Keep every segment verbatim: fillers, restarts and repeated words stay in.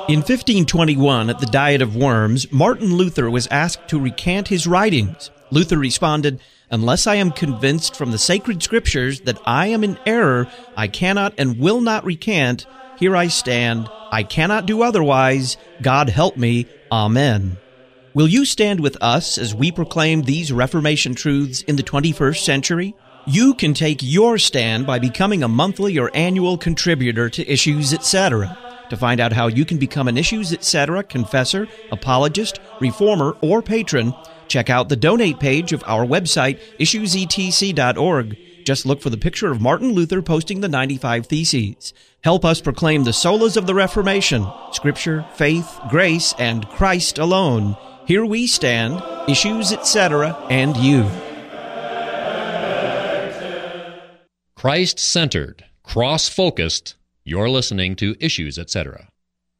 In fifteen twenty-one, at the Diet of Worms, Martin Luther was asked to recant his writings. Luther responded, "Unless I am convinced from the sacred scriptures that I am in error, I cannot and will not recant. Here I stand. I cannot do otherwise. God help me. Amen." Will you stand with us as we proclaim these Reformation truths in the twenty-first century? You can take your stand by becoming a monthly or annual contributor to Issues, et cetera. To find out how you can become an Issues, et cetera confessor, apologist, reformer, or patron, check out the donate page of our website, issues e t c dot org. Just look for the picture of Martin Luther posting the ninety-five Theses. Help us proclaim the solas of the Reformation, Scripture, faith, grace, and Christ alone. Here we stand, Issues, et cetera, and you. Christ-centered, cross-focused. You're listening to Issues, et cetera.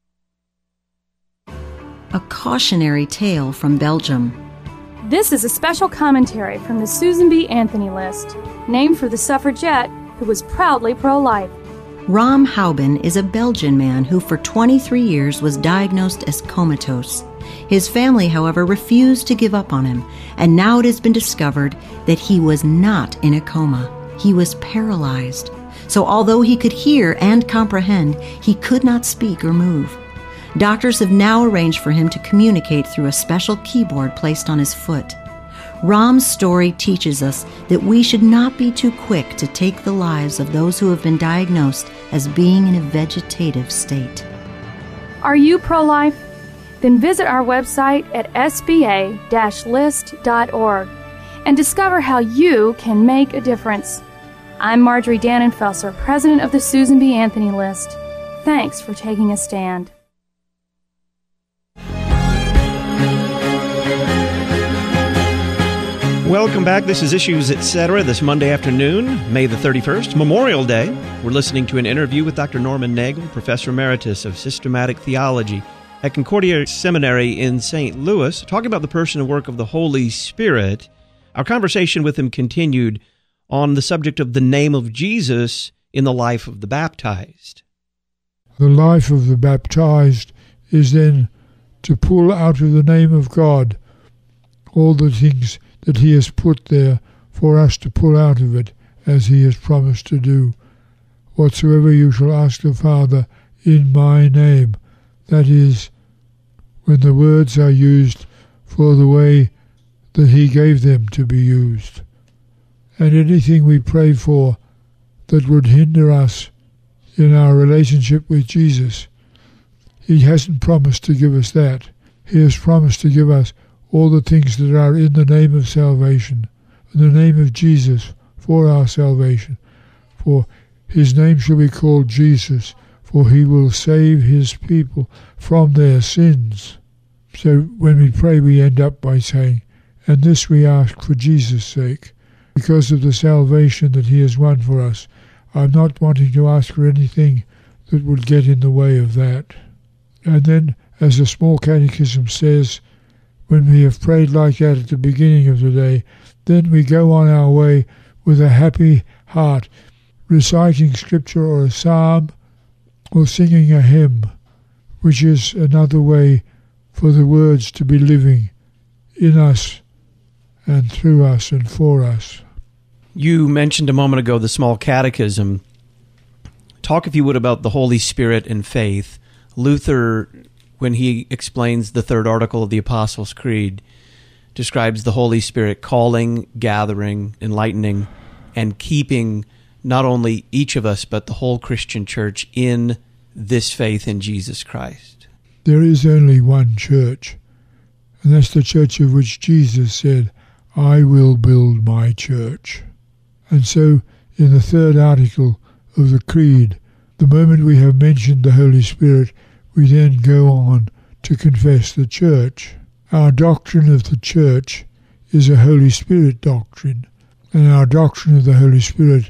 A cautionary tale from Belgium. This is a special commentary from the Susan B. Anthony List, named for the suffragette who was proudly pro-life. Ram Houben is a Belgian man who for twenty-three years was diagnosed as comatose. His family, however, refused to give up on him, and now it has been discovered that he was not in a coma. He was paralyzed. So although he could hear and comprehend, he could not speak or move. Doctors have now arranged for him to communicate through a special keyboard placed on his foot. Ram's story teaches us that we should not be too quick to take the lives of those who have been diagnosed as being in a vegetative state. Are you pro-life? Then visit our website at s b a dash list dot org and discover how you can make a difference. I'm Marjorie Dannenfelser, president of the Susan B. Anthony List. Thanks for taking a stand. Welcome back. This is Issues, et cetera. This Monday afternoon, May the thirty-first, Memorial Day. We're listening to an interview with Doctor Norman Nagel, Professor Emeritus of Systematic Theology at Concordia Seminary in Saint Louis, talking about the person and work of the Holy Spirit. Our conversation with him continued on the subject of the name of Jesus in the life of the baptized. The life of the baptized is then to pull out of the name of God all the things that he has put there for us to pull out of it, as he has promised to do. Whatsoever you shall ask the Father in my name, that is, when the words are used for the way that he gave them to be used. And anything we pray for that would hinder us in our relationship with Jesus, he hasn't promised to give us that. He has promised to give us all the things that are in the name of salvation, in the name of Jesus, for our salvation. For his name shall be called Jesus, for he will save his people from their sins. So when we pray, we end up by saying, and this we ask for Jesus' sake, because of the salvation that he has won for us. I'm not wanting to ask for anything that would get in the way of that. And then, as the small catechism says, when we have prayed like that at the beginning of the day, then we go on our way with a happy heart, reciting scripture or a psalm or singing a hymn, which is another way for the words to be living in us and through us and for us. You mentioned a moment ago the small catechism. Talk, if you would, about the Holy Spirit and faith. Luther, when he explains the third article of the Apostles' Creed, describes the Holy Spirit calling, gathering, enlightening, and keeping not only each of us, but the whole Christian church in this faith in Jesus Christ. There is only one church, and that's the church of which Jesus said, I will build my church. And so, in the third article of the Creed, the moment we have mentioned the Holy Spirit, we then go on to confess the church. Our doctrine of the church is a Holy Spirit doctrine, and our doctrine of the Holy Spirit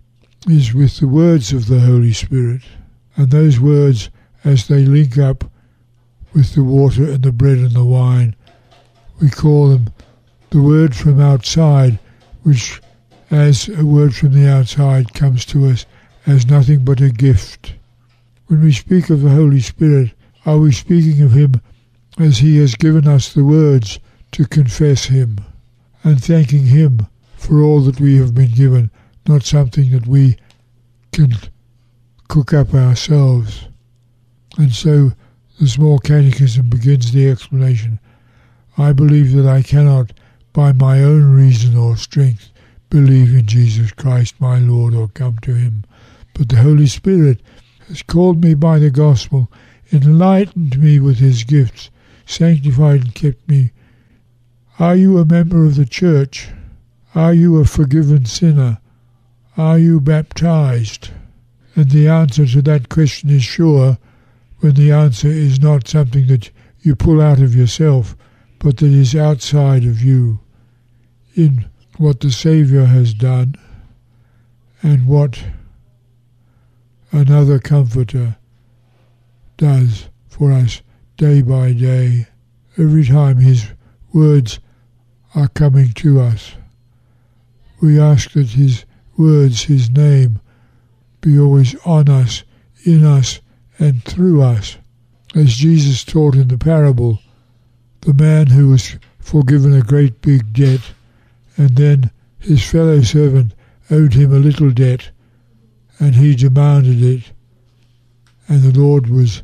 is with the words of the Holy Spirit. And those words, as they link up with the water and the bread and the wine, we call them the word from outside, which as a word from the outside comes to us as nothing but a gift. When we speak of the Holy Spirit, Are we speaking of him as he has given us the words to confess him, and thanking him for all that we have been given, not something that we can cook up ourselves? And so the small catechism begins the explanation. I believe that I cannot, by my own reason or strength, believe in Jesus Christ my Lord or come to him, but the Holy Spirit has called me by the gospel, enlightened me with his gifts, sanctified and kept me. Are you a member of the church? Are you a forgiven sinner? Are you baptized? And the answer to that question is sure when the answer is not something that you pull out of yourself, but that is outside of you, in what the Saviour has done and what another Comforter does for us day by day, every time his words are coming to us. We ask that his words, his name, be always on us, in us, and through us. As Jesus taught in the parable, the man who was forgiven a great big debt, and then his fellow servant owed him a little debt, and he demanded it, and the Lord was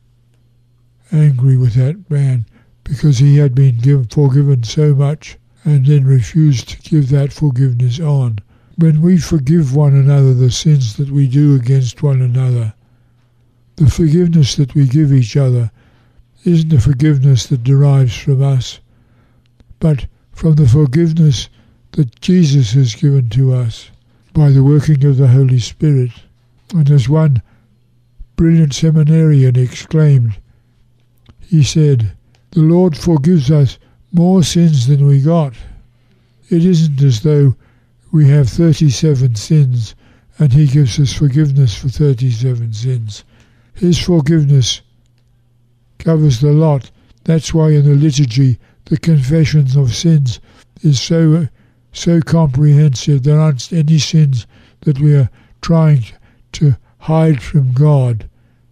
angry with that man because he had been given, forgiven so much and then refused to give that forgiveness on. When we forgive one another the sins that we do against one another, the forgiveness that we give each other isn't the forgiveness that derives from us, but from the forgiveness that Jesus has given to us by the working of the Holy Spirit. And as one brilliant seminarian exclaimed, he said, "The Lord forgives us more sins than we got." It isn't as though we have thirty-seven sins and he gives us forgiveness for thirty-seven sins. His forgiveness covers the lot. That's why in the liturgy the confessions of sins is so so comprehensive. There aren't any sins that we are trying to hide from God,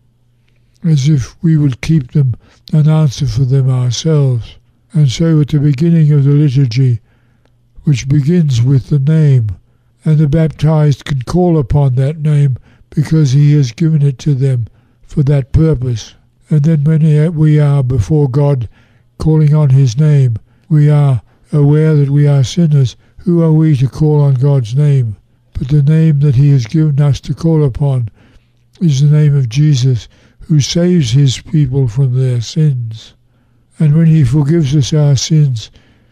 as if we would keep them and answer for them ourselves. And so at the beginning of the liturgy, which begins with the name, and the baptized can call upon that name because he has given it to them for that purpose. And then when we are before God calling on his name, we are aware that we are sinners. Who are we to call on God's name? But the name that he has given us to call upon is the name of Jesus, who saves his people from their sins. And when he forgives us our sins,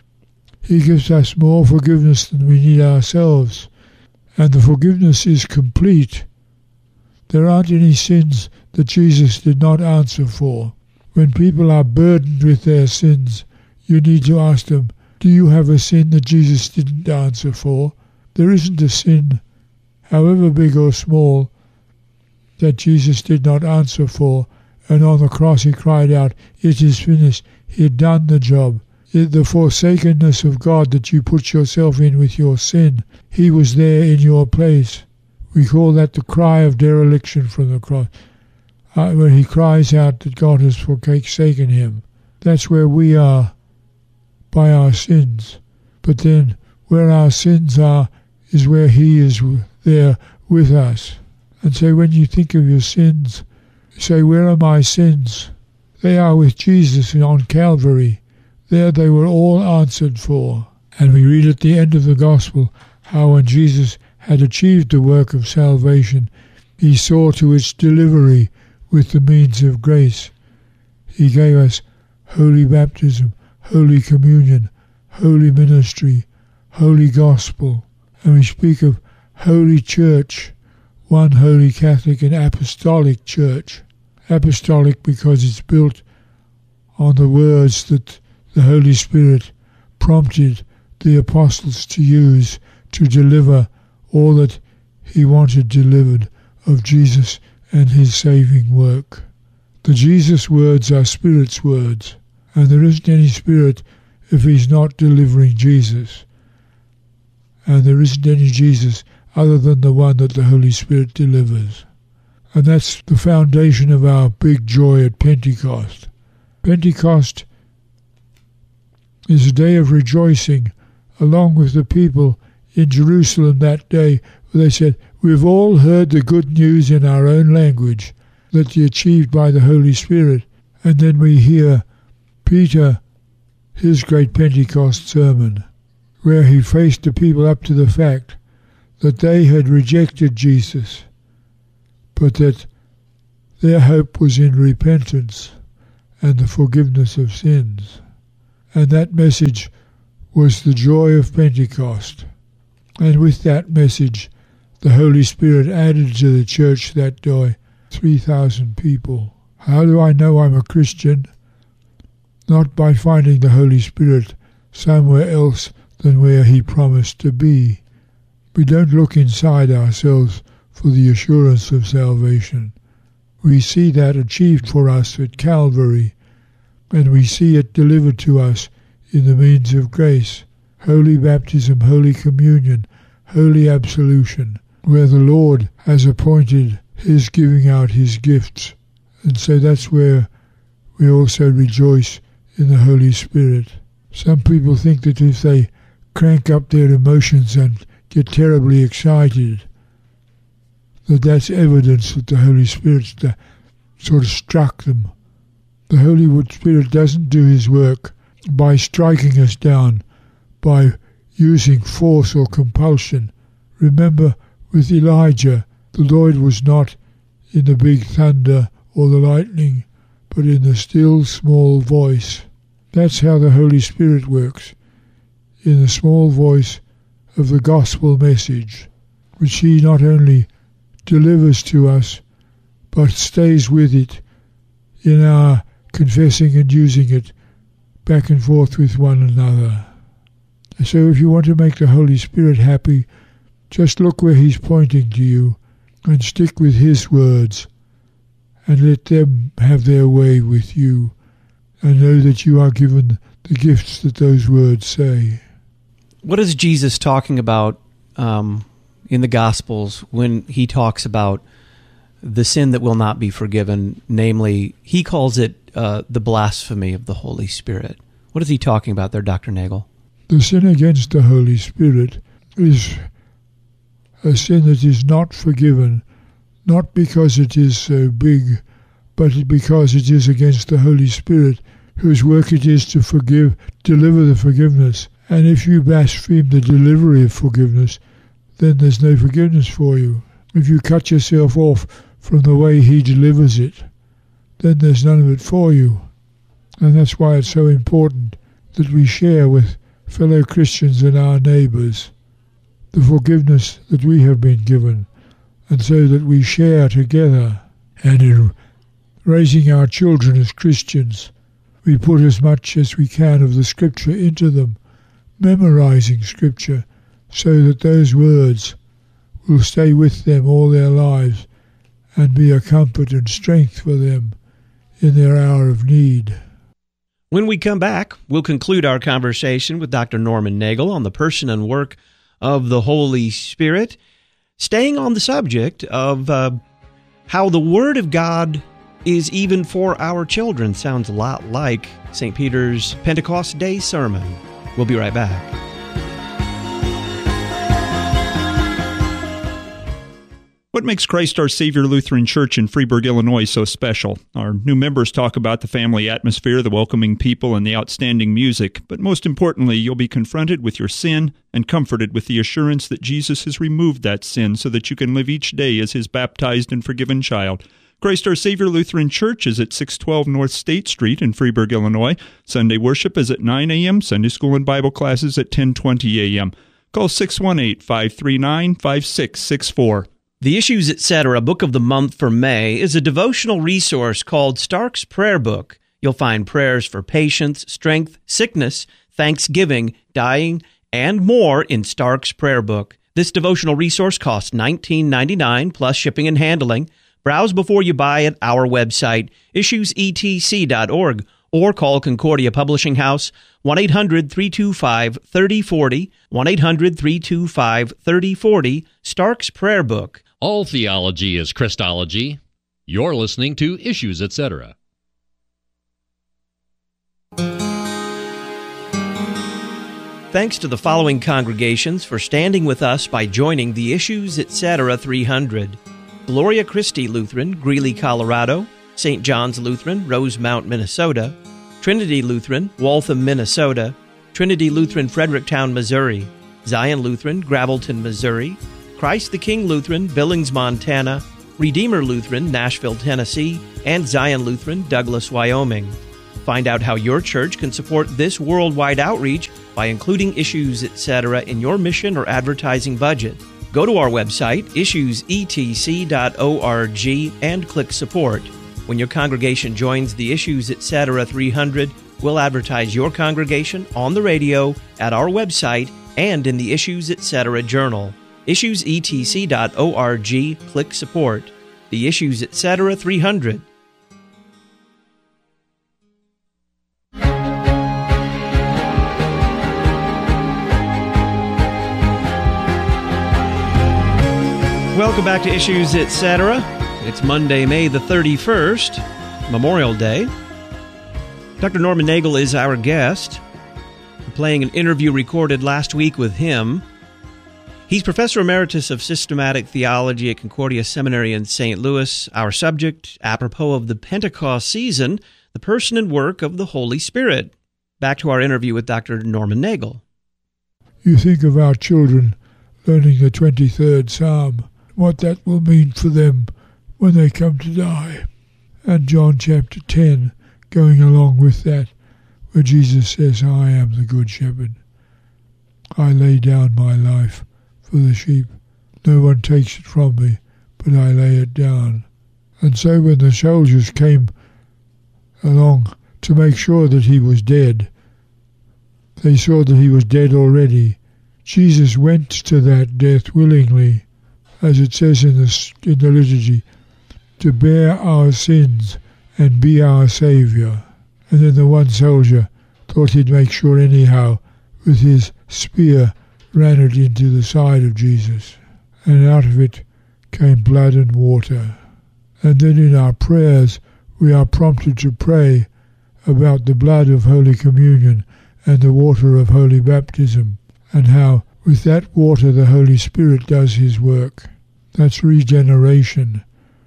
he gives us more forgiveness than we need ourselves. And the forgiveness is complete. There aren't any sins that Jesus did not answer for. When people are burdened with their sins, you need to ask them, do you have a sin that Jesus didn't answer for? There isn't a sin, however big or small, that Jesus did not answer for. And on the cross he cried out, "It is finished." He had done the job. The forsakenness of God that you put yourself in with your sin, he was there in your place. We call that the cry of dereliction from the cross, uh, where he cries out that God has forsaken him. That's where we are by our sins. But then where our sins are is where he is there with us. And so when you think of your sins, you say, where are my sins? They are with Jesus on Calvary. There they were all answered for. And we read at the end of the Gospel how when Jesus had achieved the work of salvation, he saw to its delivery with the means of grace. He gave us holy baptism, holy communion, holy ministry, holy gospel. And we speak of holy church, one holy Catholic and apostolic church. Apostolic because it's built on the words that the Holy Spirit prompted the apostles to use to deliver all that he wanted delivered of Jesus and his saving work. The Jesus words are Spirit's words, and there isn't any Spirit if he's not delivering Jesus. And there isn't any Jesus other than the one that the Holy Spirit delivers. And that's the foundation of our big joy at Pentecost. Pentecost is a day of rejoicing along with the people in Jerusalem that day, where they said, we've all heard the good news in our own language that you achieved by the Holy Spirit. And then we hear Peter, his great Pentecost sermon, where he faced the people up to the fact that they had rejected Jesus, but that their hope was in repentance and the forgiveness of sins. And that message was the joy of Pentecost. And with that message, the Holy Spirit added to the church that day three thousand people. How do I know I'm a Christian? Not by finding the Holy Spirit somewhere else than where he promised to be. We don't look inside ourselves for the assurance of salvation. We see that achieved for us at Calvary, and we see it delivered to us in the means of grace, holy baptism, holy communion, holy absolution, where the Lord has appointed his giving out his gifts. And so that's where we also rejoice in the Holy Spirit. Some people think that if they crank up their emotions and get terribly excited, that that's evidence that the Holy Spirit sort of struck them. The Holy Spirit doesn't do his work by striking us down, by using force or compulsion. Remember, with Elijah, the Lord was not in the big thunder or the lightning, but in the still small voice. That's how the Holy Spirit works, in the small voice of the gospel message, which he not only delivers to us, but stays with it in our confessing and using it back and forth with one another. So if you want to make the Holy Spirit happy, just look where he's pointing to you and stick with his words and let them have their way with you, and know that you are given the gifts that those words say. What is Jesus talking about um, in the Gospels when he talks about the sin that will not be forgiven? Namely, he calls it uh, the blasphemy of the Holy Spirit. What is he talking about there, Doctor Nagel? The sin against the Holy Spirit is a sin that is not forgiven, not because it is so big, but because it is against the Holy Spirit, whose work it is to forgive, deliver the forgiveness. And if you blaspheme the delivery of forgiveness, then there's no forgiveness for you. If you cut yourself off from the way he delivers it, then there's none of it for you. And that's why it's so important that we share with fellow Christians and our neighbours the forgiveness that we have been given, and so that we share together. And in raising our children as Christians, we put as much as we can of the Scripture into them, memorizing Scripture, so that those words will stay with them all their lives and be a comfort and strength for them in their hour of need. When we come back, we'll conclude our conversation with Doctor Norman Nagel on the person and work of the Holy Spirit, staying on the subject of uh, how the Word of God is even for our children. Sounds a lot like Saint Peter's Pentecost Day sermon. We'll be right back. What makes Christ Our Savior Lutheran Church in Freeburg, Illinois so special? Our new members talk about the family atmosphere, the welcoming people, and the outstanding music. But most importantly, you'll be confronted with your sin and comforted with the assurance that Jesus has removed that sin so that you can live each day as his baptized and forgiven child. Christ Our Savior Lutheran Church is at six twelve North State Street in Freeburg, Illinois. Sunday worship is at nine a.m., Sunday school and Bible classes at ten twenty a.m. Call six one eight, five three nine, five six six four. The Issues Etc. Book of the Month for May is a devotional resource called Stark's Prayer Book. You'll find prayers for patience, strength, sickness, thanksgiving, dying, and more in Stark's Prayer Book. This devotional resource costs nineteen ninety-nine dollars plus shipping and handling. Browse before you buy at our website, issues e t c dot org, or call Concordia Publishing House, one eight hundred, three two five, three oh four oh, one eight hundred, three two five, three oh four oh, Stark's Prayer Book. All theology is Christology. You're listening to Issues, et cetera. Thanks to the following congregations for standing with us by joining the Issues, et cetera three hundred. Gloria Christi Lutheran, Greeley, Colorado. Saint John's Lutheran, Rosemount, Minnesota. Trinity Lutheran, Waltham, Minnesota. Trinity Lutheran, Fredericktown, Missouri. Zion Lutheran, Gravelton, Missouri. Christ the King Lutheran, Billings, Montana. Redeemer Lutheran, Nashville, Tennessee. And Zion Lutheran, Douglas, Wyoming. Find out how your church can support this worldwide outreach by including Issues, et cetera in your mission or advertising budget. Go to our website, issues e t c dot org, and click Support. When your congregation joins the Issues, et cetera three hundred, we'll advertise your congregation on the radio, at our website, and in the Issues, et cetera journal. issues e t c dot org, click Support. The Issues, et cetera three hundred. Welcome back to Issues, et cetera. It's Monday, May the thirty-first, Memorial Day. Doctor Norman Nagel is our guest. We're playing an interview recorded last week with him. He's Professor Emeritus of Systematic Theology at Concordia Seminary in Saint Louis. Our subject, apropos of the Pentecost season, the person and work of the Holy Spirit. Back to our interview with Doctor Norman Nagel. You think of our children learning the twenty-third Psalm, what that will mean for them when they come to die. And John chapter ten, going along with that, where Jesus says, I am the good shepherd. I lay down my life for the sheep. No one takes it from me, but I lay it down. And so when the soldiers came along to make sure that he was dead, they saw that he was dead already. Jesus went to that death willingly, as it says in the, in the liturgy, to bear our sins and be our Saviour. And then the one soldier thought he'd make sure anyhow, with his spear ran it into the side of Jesus, and out of it came blood and water. And then in our prayers we are prompted to pray about the blood of Holy Communion and the water of Holy Baptism, and how with that water the Holy Spirit does his work. That's regeneration.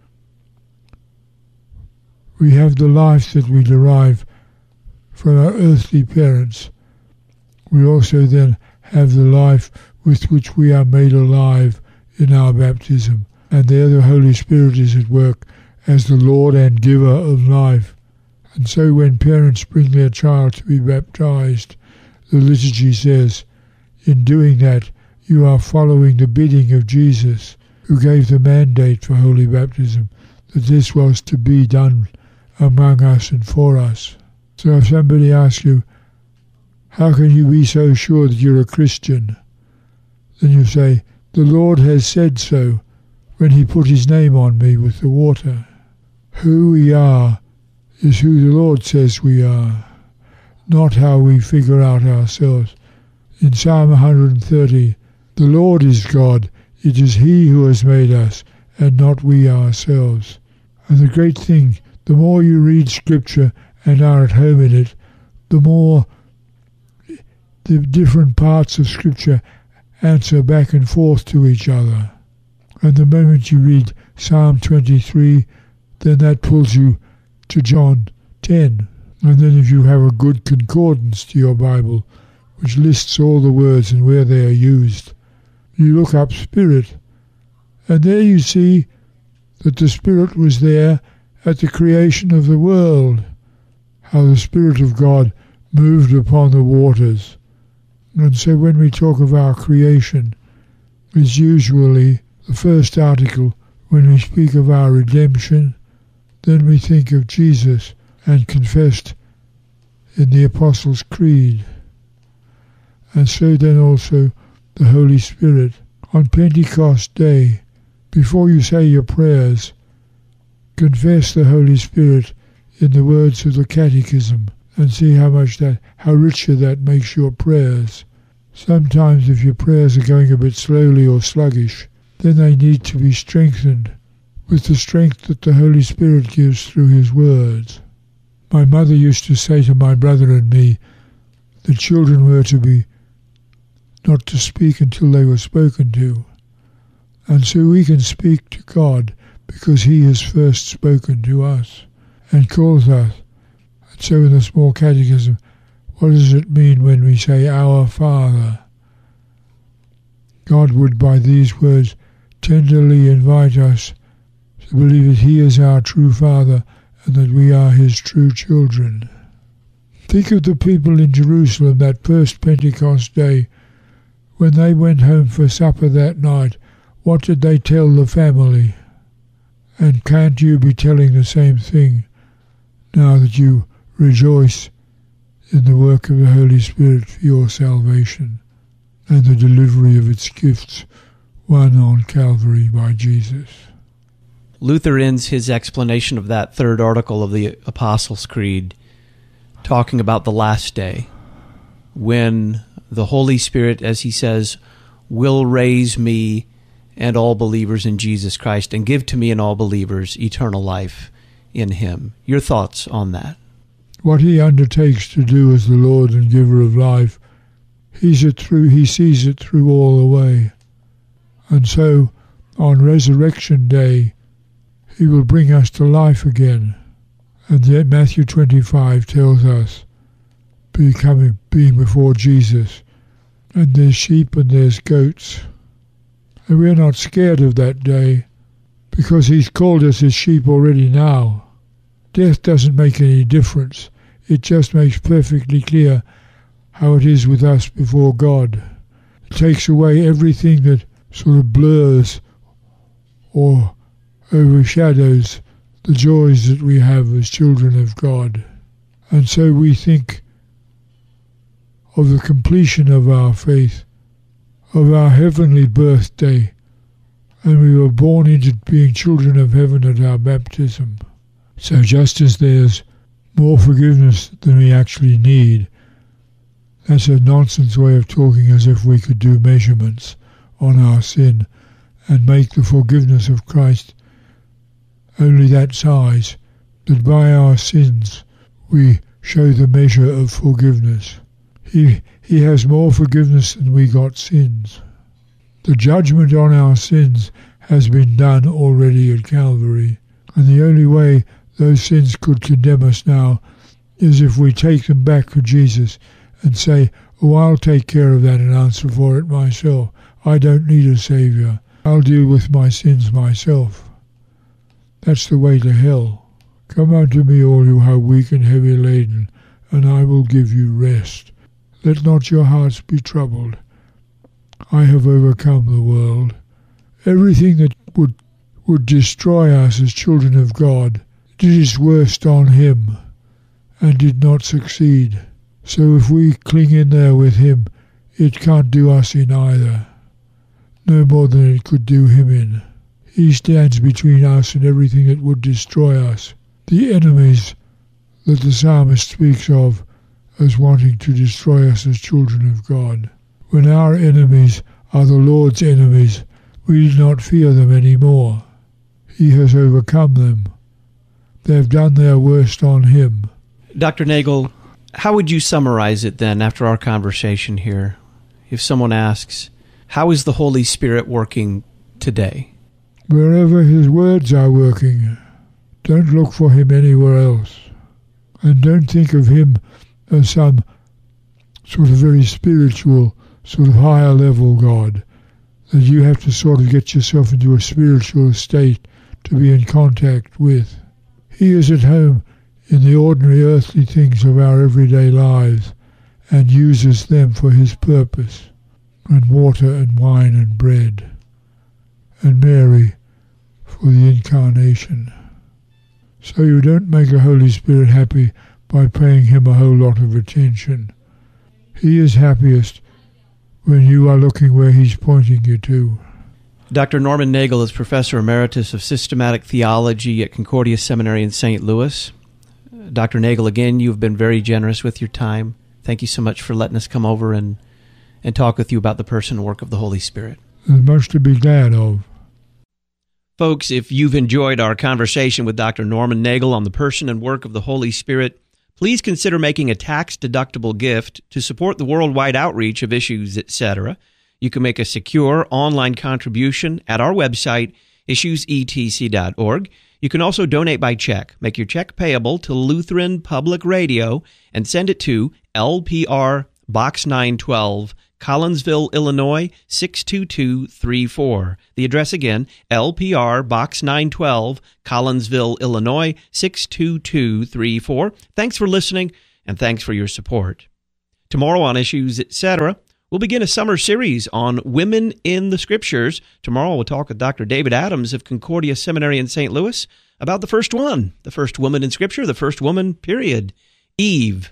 We have the life that we derive from our earthly parents. We also then have the life with which we are made alive in our baptism. And there the Holy Spirit is at work as the Lord and giver of life. And so when parents bring their child to be baptized, the liturgy says, in doing that, you are following the bidding of Jesus, who gave the mandate for holy baptism, that this was to be done among us and for us. So if somebody asks you, how can you be so sure that you're a Christian? Then you say, the Lord has said so when he put his name on me with the water. Who we are is who the Lord says we are, not how we figure out ourselves. In Psalm one hundred thirty, the Lord is God, it is he who has made us, and not we ourselves. And the great thing, the more you read Scripture and are at home in it, the more the different parts of Scripture answer back and forth to each other. And the moment you read Psalm twenty-three, then that pulls you to John ten. And then if you have a good concordance to your Bible, which lists all the words and where they are used, you look up Spirit, and there you see that the Spirit was there at the creation of the world, how the Spirit of God moved upon the waters. And so when we talk of our creation, it's usually the first article when we speak of our redemption, then we think of Jesus and confessed in the Apostles' Creed. And so then also the Holy Spirit. On Pentecost Day, before you say your prayers, confess the Holy Spirit in the words of the Catechism and see how much that, how richer that makes your prayers. Sometimes if your prayers are going a bit slowly or sluggish, then they need to be strengthened with the strength that the Holy Spirit gives through his words. My mother used to say to my brother and me that children were to be not to speak until they were spoken to. And so we can speak to God because he has first spoken to us and calls us. And so in the small catechism, what does it mean when we say, Our Father? God would, by these words, tenderly invite us to believe that he is our true Father and that we are his true children. Think of the people in Jerusalem that first Pentecost day. When they went home for supper that night, what did they tell the family? And can't you be telling the same thing now that you rejoice in the work of the Holy Spirit for your salvation and the delivery of its gifts won on Calvary by Jesus? Luther ends his explanation of that third article of the Apostles' Creed talking about the last day, when the Holy Spirit, as he says, will raise me and all believers in Jesus Christ and give to me and all believers eternal life in him. Your thoughts on that? What he undertakes to do as the Lord and giver of life, he's it through, he sees it through all the way. And so, on Resurrection Day, he will bring us to life again. And yet Matthew twenty-five tells us, becoming, being before Jesus, and there's sheep and there's goats. And we're not scared of that day, because he's called us his sheep already now. Death doesn't make any difference. It just makes perfectly clear how it is with us before God. It takes away everything that sort of blurs or overshadows the joys that we have as children of God. And so we think of the completion of our faith, of our heavenly birthday, and we were born into being children of heaven at our baptism. So just as there's more forgiveness than we actually need, that's a nonsense way of talking, as if we could do measurements on our sin and make the forgiveness of Christ only that size, that by our sins we show the measure of forgiveness. He, he has more forgiveness than we got sins. The judgment on our sins has been done already at Calvary, and the only way those sins could condemn us now is if we take them back to Jesus and say, oh, I'll take care of that and answer for it myself. I don't need a Saviour. I'll deal with my sins myself. That's the way to hell. Come unto me, all you are weak and heavy laden, and I will give you rest. Let not your hearts be troubled. I have overcome the world. Everything that would would destroy us as children of God did its worst on him and did not succeed. So if we cling in there with him, it can't do us in either, no more than it could do him in. He stands between us and everything that would destroy us. The enemies that the psalmist speaks of as wanting to destroy us as children of God. When our enemies are the Lord's enemies, we do not fear them any more. He has overcome them. They have done their worst on him. Doctor Nagel, how would you summarize it then after our conversation here? If someone asks, how is the Holy Spirit working today? Wherever his words are working, don't look for him anywhere else. And don't think of him as some sort of very spiritual, sort of higher level God, that you have to sort of get yourself into a spiritual state to be in contact with. He is at home in the ordinary earthly things of our everyday lives and uses them for his purpose, and water and wine and bread, and Mary for the incarnation. So you don't make a Holy Spirit happy by paying him a whole lot of attention. He is happiest when you are looking where he's pointing you to. Doctor Norman Nagel is Professor Emeritus of Systematic Theology at Concordia Seminary in Saint Louis. Doctor Nagel, again, you've been very generous with your time. Thank you so much for letting us come over and, and talk with you about the person and work of the Holy Spirit. There's much to be glad of. Folks, if you've enjoyed our conversation with Doctor Norman Nagel on the person and work of the Holy Spirit, please consider making a tax-deductible gift to support the worldwide outreach of Issues, et cetera. You can make a secure online contribution at our website, issues e t c dot org. You can also donate by check. Make your check payable to Lutheran Public Radio and send it to L P R Box nine twelve, Collinsville, Illinois, six two two three four. The address again, L P R Box nine twelve, Collinsville, Illinois, six two two three four. Thanks for listening, and thanks for your support. Tomorrow on Issues, et cetera, we'll begin a summer series on women in the Scriptures. Tomorrow we'll talk with Doctor David Adams of Concordia Seminary in Saint Louis about the first one, the first woman in Scripture, the first woman, period, Eve.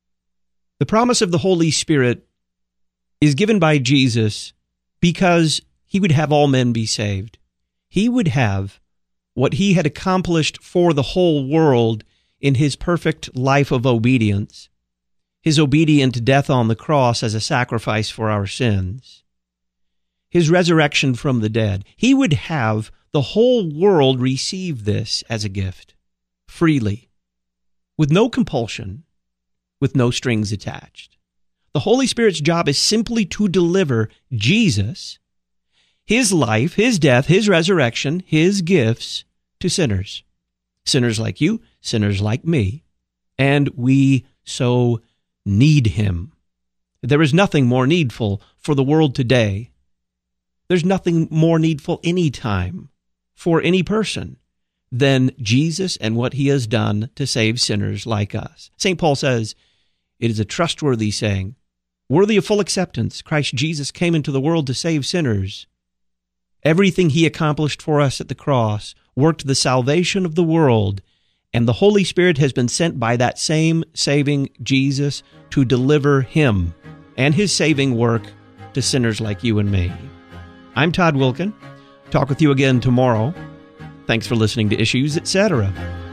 The promise of the Holy Spirit is given by Jesus because he would have all men be saved. He would have what he had accomplished for the whole world in his perfect life of obedience, his obedient death on the cross as a sacrifice for our sins, his resurrection from the dead. He would have the whole world receive this as a gift, freely, with no compulsion, with no strings attached. The Holy Spirit's job is simply to deliver Jesus, his life, his death, his resurrection, his gifts to sinners. Sinners like you, sinners like me. And we so need him. There is nothing more needful for the world today. There's nothing more needful any time for any person than Jesus and what he has done to save sinners like us. Saint Paul says, it is a trustworthy saying, worthy of full acceptance, Christ Jesus came into the world to save sinners. Everything he accomplished for us at the cross worked the salvation of the world, and the Holy Spirit has been sent by that same saving Jesus to deliver him and his saving work to sinners like you and me. I'm Todd Wilken. Talk with you again tomorrow. Thanks for listening to Issues, et cetera.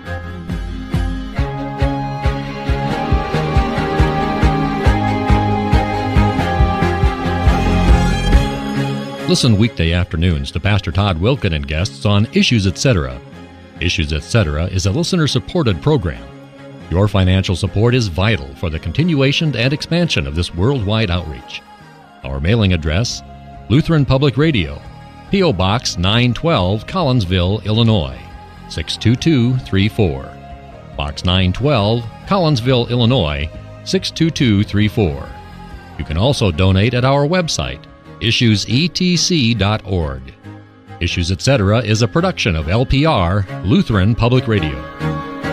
Listen weekday afternoons to Pastor Todd Wilken and guests on Issues, et cetera. Issues, et cetera is a listener-supported program. Your financial support is vital for the continuation and expansion of this worldwide outreach. Our mailing address, Lutheran Public Radio, P O. Box nine twelve, Collinsville, Illinois, six two two three four. Box nine twelve, Collinsville, Illinois, six two two three four. You can also donate at our website, issues e t c dot org. Issues, et cetera is a production of L P R, Lutheran Public Radio.